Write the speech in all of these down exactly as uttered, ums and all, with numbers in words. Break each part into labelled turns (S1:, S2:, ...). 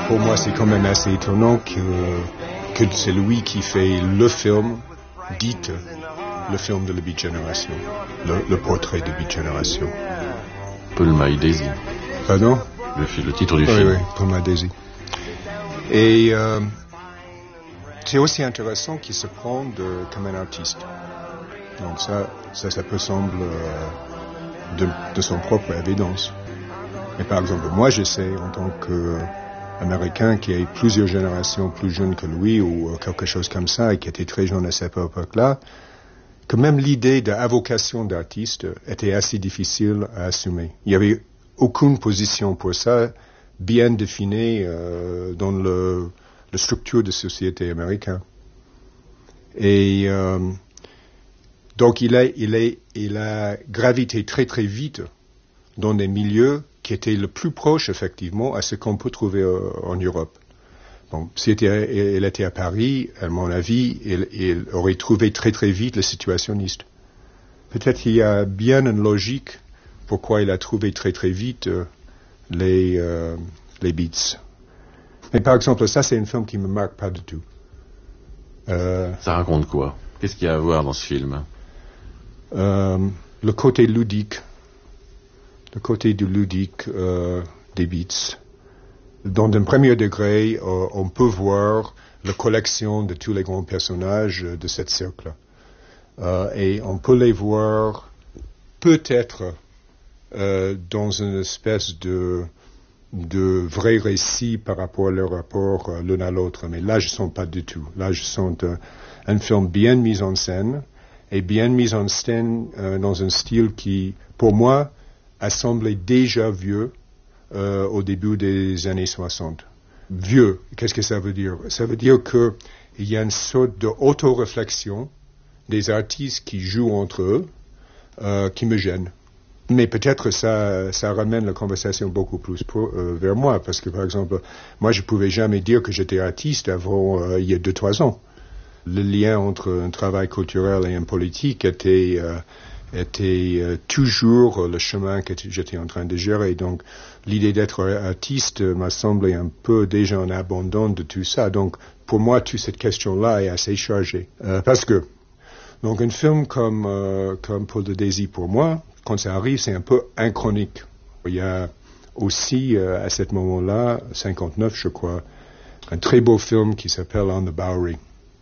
S1: pour moi, c'est quand même assez étonnant que, que c'est lui qui fait le film, dite le film de la Beat Generation, le, le portrait de Beat Generation.
S2: Pull My Daisy.
S1: Pardon?
S2: Le, le titre du
S1: oui,
S2: film.
S1: Oui, Pull My Daisy. Et euh, c'est aussi intéressant qu'il se prend de, comme un artiste. Donc ça, ça, ça peut sembler euh, de, de son propre évidence. Mais par exemple, moi, je sais, en tant qu'Américain qui a plusieurs générations plus jeunes que lui, ou quelque chose comme ça, et qui était très jeune à cette époque-là, que même l'idée de la vocation d'artiste était assez difficile à assumer. Il n'y avait aucune position pour ça bien définie euh, dans le, la structure de société américaine. Et euh, donc il a, il, a, il a gravité très très vite dans des milieux qui étaient le plus proches effectivement à ce qu'on peut trouver euh, en Europe. Bon, si elle était à Paris, à mon avis, il, il aurait trouvé très très vite le situationniste. Peut-être qu'il y a bien une logique pourquoi il a trouvé très très vite euh, les, euh, les beats. Mais par exemple, ça c'est un film qui ne me marque pas du tout. Euh,
S2: ça raconte quoi? Qu'est-ce qu'il y a à voir dans ce film?
S1: euh, Le côté ludique, le côté du ludique euh, des beats. Dans un premier degré, euh, on peut voir la collection de tous les grands personnages de cette cercle. Euh, et on peut les voir peut-être euh, dans une espèce de, de vrai récit par rapport à leur rapport euh, l'un à l'autre. Mais là, je ne sens pas du tout. Là, je sens un, un film bien mis en scène et bien mis en scène euh, dans un style qui, pour moi, a semblé déjà vieux euh, au début des années soixante. Vieux, qu'est-ce que ça veut dire? Ça veut dire qu'il y a une sorte d'auto-réflexion des artistes qui jouent entre eux euh, qui me gêne. Mais peut-être ça, ça ramène la conversation beaucoup plus pour, euh, vers moi, parce que par exemple, moi je pouvais jamais dire que j'étais artiste avant euh, il y a deux, trois ans. Le lien entre un travail culturel et un politique était, euh, était euh, toujours le chemin que j'étais en train de gérer. Donc l'idée d'être artiste m'a semblé un peu déjà en abandon de tout ça. Donc pour moi, toute cette question-là est assez chargée. Euh, parce que, donc un film comme, euh, comme Pull the Daisy pour moi, quand ça arrive, c'est un peu inchronique. Il y a aussi, euh, à ce moment-là, cinquante-neuf, je crois, un très beau film qui s'appelle On the Bowery,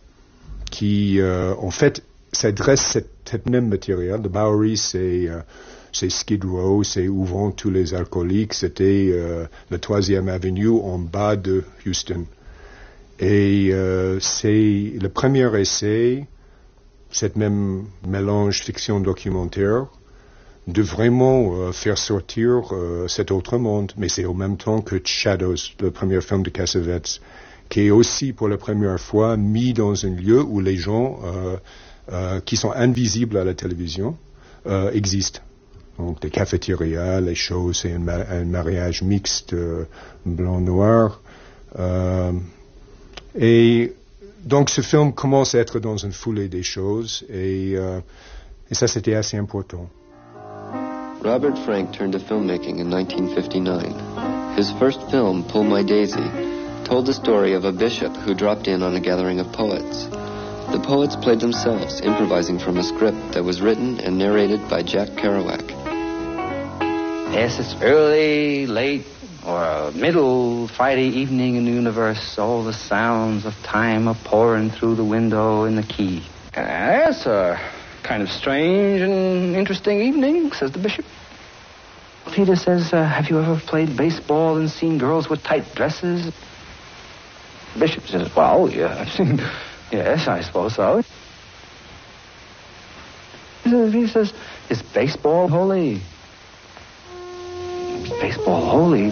S1: qui, euh, en fait, s'adresse à cette, cette même matériel. The Bowery, c'est, euh, c'est Skid Row, c'est où vont tous les alcooliques. C'était euh, la troisième avenue en bas de Houston. Et euh, c'est le premier essai, cette même mélange fiction-documentaire, de vraiment euh, faire sortir euh, cet autre monde. Mais c'est au même temps que Shadows, le premier film de Cassavetes, qui est aussi pour la première fois mis dans un lieu où les gens euh, euh, qui sont invisibles à la télévision euh, existent. Donc les cafétérias, les shows, c'est un, ma- un mariage mixte euh, blanc-noir. Euh, et donc ce film commence à être dans une foulée des choses et, euh, et ça c'était assez important.
S3: Robert Frank turned to filmmaking in nineteen fifty-nine. His first film, Pull My Daisy, told the story of a bishop who dropped in on a gathering of poets. The poets played themselves, improvising from a script that was written and narrated by Jack Kerouac.
S4: Yes, it's early, late, or a middle Friday evening in the universe. All the sounds of time are pouring through the window in the key. Uh, yes, a kind of strange and interesting evening, says the bishop. Peter says, uh, have you ever played baseball and seen girls with tight dresses? The bishop says, well, yeah, yes, I suppose so. He says, is baseball holy? Is baseball holy?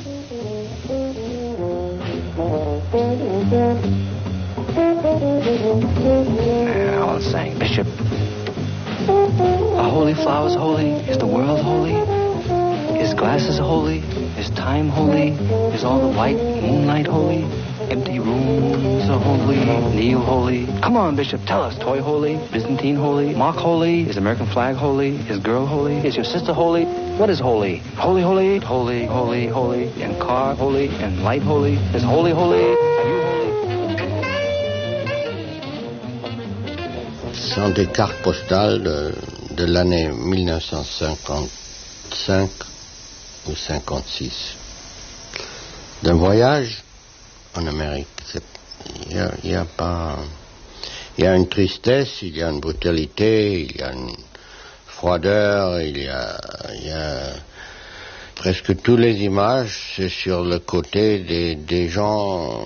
S4: Now, I'm saying, Bishop, are holy flowers holy? Is the world holy? Is glasses holy? Is time holy? Is all the white moonlight holy? Empty rooms are holy, kneel holy. Come on, Bishop, tell us. Toy holy, Byzantine holy, mock holy. Is American flag holy? Is girl holy? Is your sister holy? What is holy? Holy, holy, holy, holy, holy. And car holy, and light holy. Is holy, holy? Are you holy?
S5: Ce sont des cartes postales de, de l'année mille neuf cent cinquante-cinq ou cinquante-six. D'un voyage en Amérique. Il y a, il y a pas, il y a une tristesse, il y a une brutalité, il y a une froideur, il y a, il y a presque toutes les images, c'est sur le côté des, des gens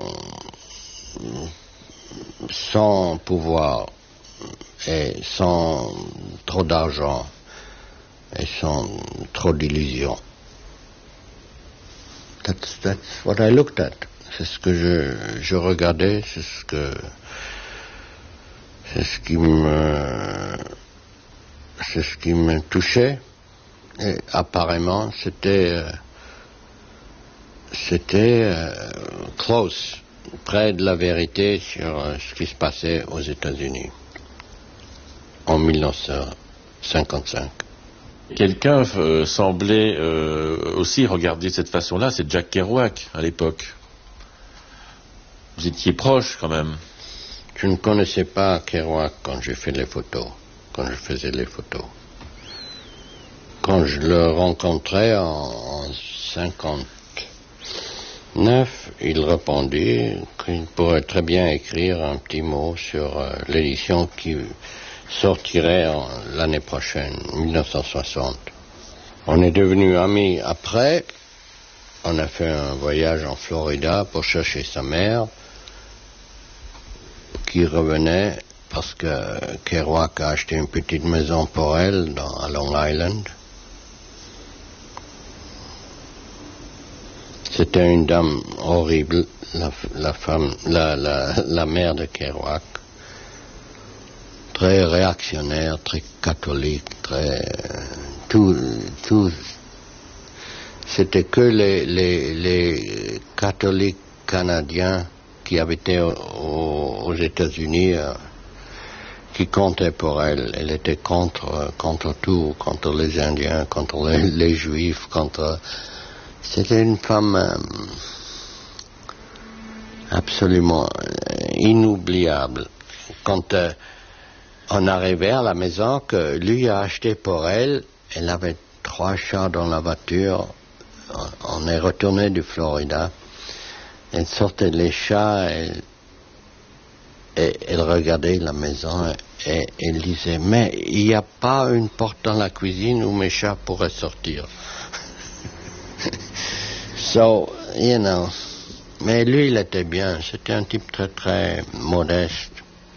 S5: sans pouvoir et sans trop d'argent et sans trop d'illusions. That's, that's what I looked at. C'est ce que je, je regardais, c'est ce que, c'est ce qui me, c'est ce qui me touchait. Et apparemment, c'était, c'était euh, close, près de la vérité sur euh, ce qui se passait aux États-Unis en mille neuf cent cinquante-cinq.
S2: Quelqu'un euh, semblait euh, aussi regarder de cette façon-là, c'est Jack Kerouac à l'époque. Vous étiez proche quand même.
S5: Je ne connaissais pas Kerouac quand j'ai fait les photos, quand je faisais les photos. Quand je le rencontrais en, en cinquante-neuf, il répondit qu'il pourrait très bien écrire un petit mot sur euh, l'édition qui sortirait en, l'année prochaine, mille neuf cent soixante. On est devenus amis après. On a fait un voyage en Florida pour chercher sa mère, qui revenait parce que Kerouac a acheté une petite maison pour elle dans, à Long Island. C'était une dame horrible, la, la femme, la, la, la mère de Kerouac. Très réactionnaire, très catholique, très tout, tout. C'était que les, les, les catholiques canadiens qui habitaient aux, aux États-Unis euh, qui comptaient pour elle. Elle était contre, contre tout, contre les Indiens, contre les, les Juifs, contre. C'était une femme euh, absolument inoubliable. Quand euh, on arrivait à la maison que lui a acheté pour elle, elle avait trois chats dans la voiture. On est retourné du Florida. Elle sortait les chats, elle, et elle regardait la maison et elle disait, mais il n'y a pas une porte dans la cuisine où mes chats pourraient sortir. So, you know, mais lui il était bien, c'était un type très très modeste,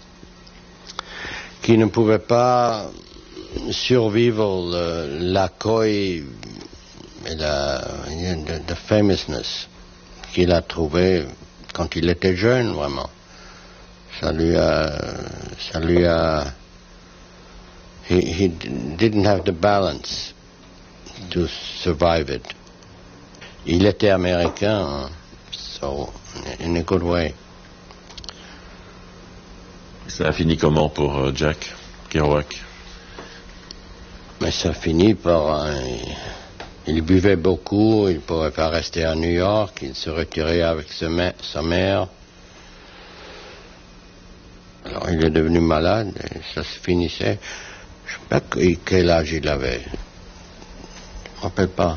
S5: qui ne pouvait pas survivre le, l'accueil et la the, the famousness qu'il a trouvé quand il était jeune, vraiment. Ça lui a, ça lui a, he, he didn't have the balance to survive it. Il était américain, so in a good way.
S2: Ça a fini comment pour euh, Jack Kerouac?
S5: Mais ça finit par un, il buvait beaucoup, il ne pourrait pas rester à New York, il se retirait avec sa mère, sa mère. Alors il est devenu malade et ça se finissait. Je ne sais pas quel âge il avait. Je ne me rappelle pas.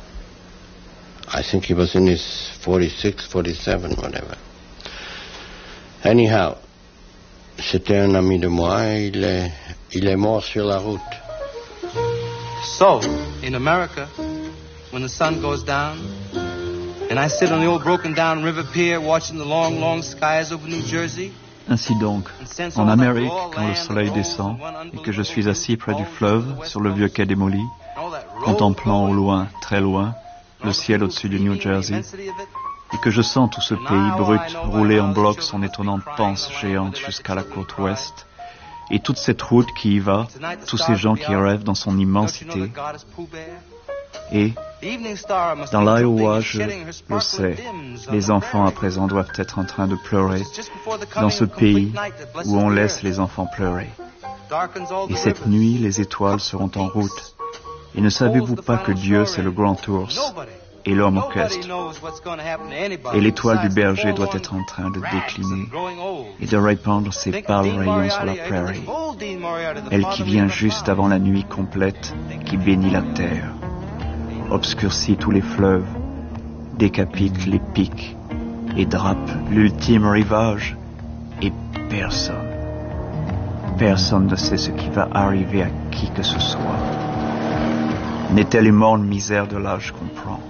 S5: I think he was in his forty-six, forty-seven, whatever. Anyhow, c'était un ami de moi et il est, il est mort sur la route.
S6: So, in America, when the sun goes down, and I sit on the old broken down river pier watching the long, long skies over New Jersey.
S7: Ainsi donc, en Amérique, quand le soleil descend et que je suis assis près du fleuve, sur le vieux quai démoli, contemplant au loin, très loin, le ciel au-dessus du New Jersey, et que je sens tout ce pays brut rouler en bloc son étonnante panse géante jusqu'à la côte ouest, et toute cette route qui y va, tous ces gens qui rêvent dans son immensité, et, Dans l'Iowa, je le sais, les enfants à présent doivent être en train de pleurer dans ce pays où on laisse les enfants pleurer. Et cette nuit, les étoiles seront en route. Et ne savez-vous pas que Dieu, c'est le grand ours et l'homme orchestre? Et l'étoile du berger doit être en train de décliner et de répandre ses pâles rayons sur la prairie, elle qui vient juste avant la nuit complète qui bénit la terre, obscurcit tous les fleuves, décapite les pics et drape l'ultime rivage, et personne, personne ne sait ce qui va arriver à qui que ce soit. N'est-elle l'immonde misère de l'âge qu'on prend?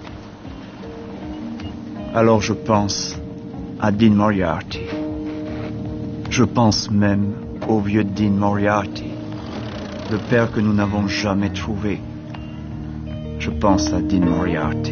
S7: Alors je pense à Dean Moriarty. Je pense même au vieux Dean Moriarty, le père que nous n'avons jamais trouvé. Je pense à Dean Moriarty.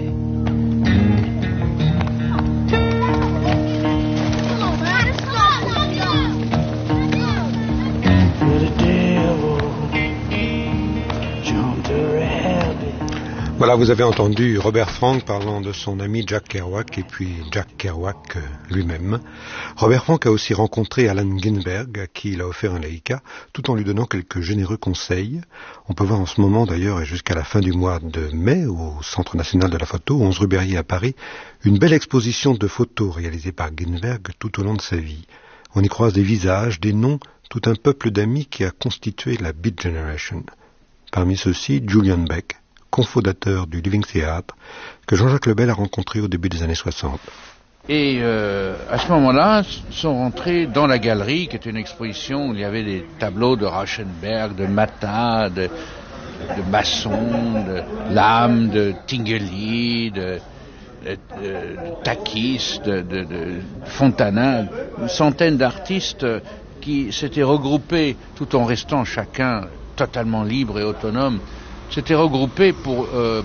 S8: Voilà, vous avez entendu Robert Frank parlant de son ami Jack Kerouac et puis Jack Kerouac lui-même. Robert Frank a aussi rencontré Allen Ginsberg, à qui il a offert un Leica, tout en lui donnant quelques généreux conseils. On peut voir en ce moment d'ailleurs, et jusqu'à la fin du mois de mai, au Centre national de la photo, onze rue Berryer à Paris, une belle exposition de photos réalisée par Ginsberg tout au long de sa vie. On y croise des visages, des noms, tout un peuple d'amis qui a constitué la Beat Generation. Parmi ceux-ci, Julian Beck, cofondateur du Living Theatre, que Jean-Jacques Lebel a rencontré au début des années soixante.
S9: Et euh, à ce moment-là, sont rentrés dans la galerie, qui était une exposition où il y avait des tableaux de Rauschenberg, de Matin, de, de Masson, de Lam, de Tinguely, de, de, de, de Takis, de, de, de Fontana, une centaine d'artistes qui s'étaient regroupés, tout en restant chacun totalement libre et autonome, s'étaient regroupés pour euh,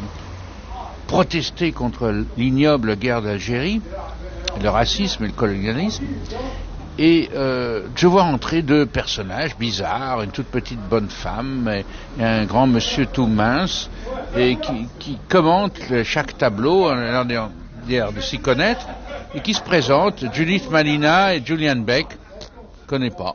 S9: protester contre l'ignoble guerre d'Algérie, le racisme et le colonialisme. Et euh, je vois entrer deux personnages bizarres, une toute petite bonne femme et, et un grand monsieur tout mince, et qui, qui commentent chaque tableau en l'air de, de, de s'y connaître, et qui se présentent, Judith Malina et Julian Beck. Je ne connais pas.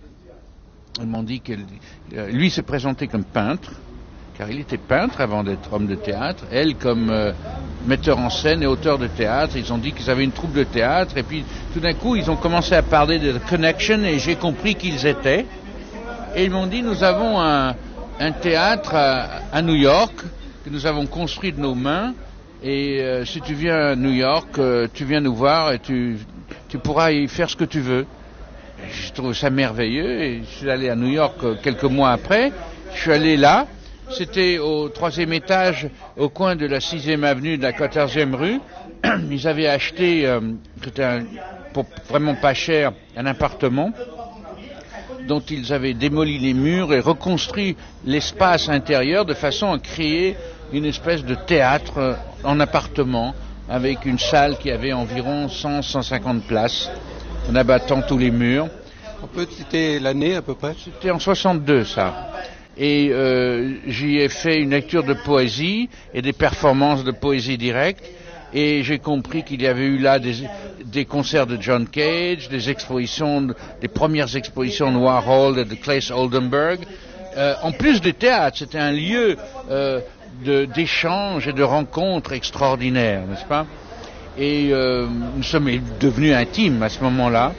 S9: Ils m'ont dit que lui s'est présenté comme peintre, car il était peintre avant d'être homme de théâtre, elle comme euh, metteur en scène et auteur de théâtre. Ils ont dit qu'ils avaient une troupe de théâtre, et puis tout d'un coup ils ont commencé à parler de The Connection, et j'ai compris qui ils étaient. Et ils m'ont dit, nous avons un, un théâtre à, à New York, que nous avons construit de nos mains, et euh, si tu viens à New York, euh, tu viens nous voir, et tu, tu pourras y faire ce que tu veux. Et je trouve ça merveilleux, et je suis allé à New York euh, quelques mois après. Je suis allé là. C'était au troisième étage, au coin de la sixième avenue de la quatorzième rue. Ils avaient acheté, euh, c'était un, pour vraiment pas cher, un appartement dont ils avaient démoli les murs et reconstruit l'espace intérieur de façon à créer une espèce de théâtre en appartement avec une salle qui avait environ cent à cent cinquante places, en abattant tous les murs.
S10: On peut citer l'année à peu près?
S9: C'était en soixante-deux, ça. Et euh, j'y ai fait une lecture de poésie et des performances de poésie directe, et j'ai compris qu'il y avait eu là des, des concerts de John Cage, des expositions, des premières expositions de Warhol et de Claes Oldenburg. Euh, en plus du théâtre, c'était un lieu euh, de, d'échange et de rencontres extraordinaires, n'est-ce pas? Et euh, nous sommes devenus intimes à ce moment-là.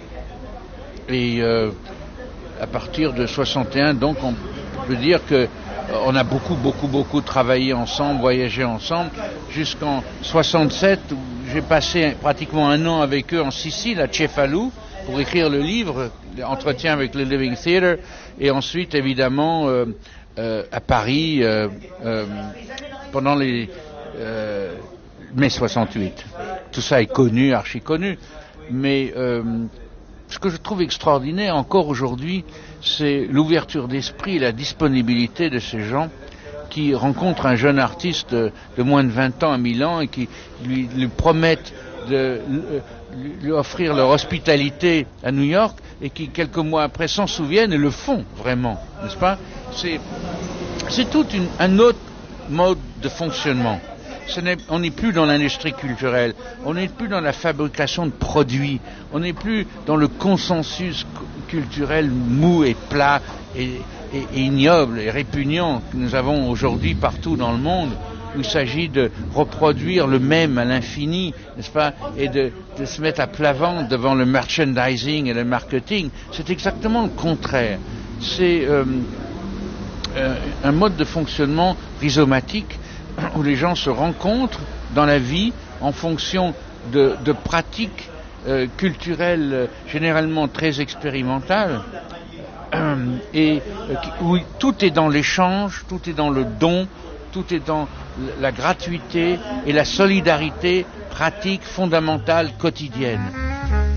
S9: Et euh, à partir de soixante et un, donc, on Je veux dire que euh, on a beaucoup, beaucoup, beaucoup travaillé ensemble, voyagé ensemble, jusqu'en soixante-sept, où j'ai passé pratiquement un an avec eux en Sicile, à Cefalù, pour écrire le livre, Entretien avec le Living Theatre, et ensuite, évidemment, euh, euh, à Paris, euh, euh, pendant les euh, mai soixante-huit. Tout ça est connu, archi connu, mais euh, ce que je trouve extraordinaire encore aujourd'hui, c'est l'ouverture d'esprit et la disponibilité de ces gens qui rencontrent un jeune artiste de, de moins de vingt ans à Milan et qui lui, lui promettent de lui, lui offrir leur hospitalité à New York, et qui quelques mois après s'en souviennent et le font vraiment, n'est-ce pas? C'est, c'est tout une, un autre mode de fonctionnement. Ce n'est, on n'est plus dans l'industrie culturelle, on n'est plus dans la fabrication de produits, on n'est plus dans le consensus culturel mou et plat et, et, et ignoble et répugnant que nous avons aujourd'hui partout dans le monde, où il s'agit de reproduire le même à l'infini, n'est-ce pas, et de, de se mettre à plat ventre devant le merchandising et le marketing. C'est exactement le contraire. C'est euh, euh, un mode de fonctionnement rhizomatique où les gens se rencontrent dans la vie en fonction de, de pratiques euh, culturelles euh, généralement très expérimentales euh, et euh, où tout est dans l'échange, tout est dans le don, tout est dans la gratuité et la solidarité pratique fondamentale quotidienne.